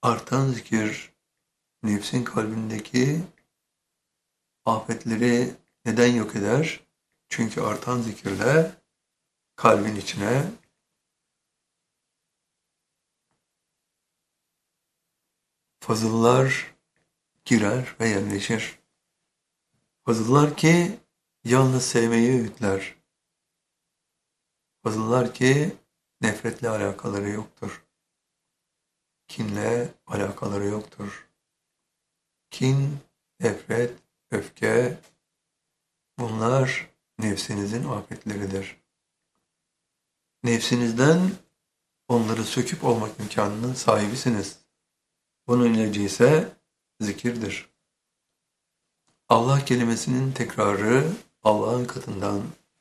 Artan zikir nefsin kalbindeki afetleri neden yok eder? Çünkü artan zikirle kalbin içine fazıllar girer ve yerleşir. Fazıllar ki yalnız sevmeyi öğütler. Fazıllar ki nefretle alakaları yoktur. Kinle alakaları yoktur. Kin, nefret, öfke bunlar nefsinizin afetleridir. Nefsinizden onları söküp olmak imkanının sahibisiniz. Bunun ilacı ise zikirdir. Allah kelimesinin tekrarı Allah'ın katından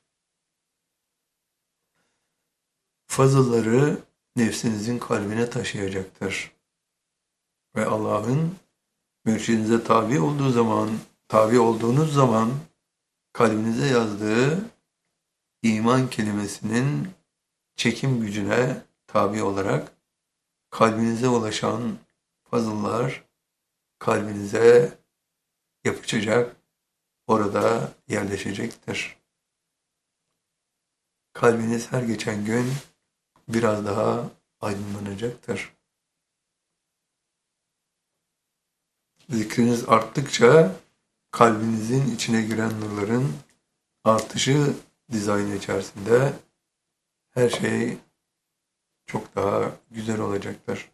fazılları nefsinizin kalbine taşıyacaktır. Ve Allah'ın mürşidinize tabi olduğunuz zaman kalbinize yazdığı iman kelimesinin çekim gücüne tabi olarak kalbinize ulaşan fazıllar kalbinize yapışacak, orada yerleşecektir. Kalbiniz her geçen gün biraz daha aydınlanacaktır. Zikriniz arttıkça kalbinizin içine giren nurların artışı dizayn içerisinde her şey çok daha güzel olacaktır.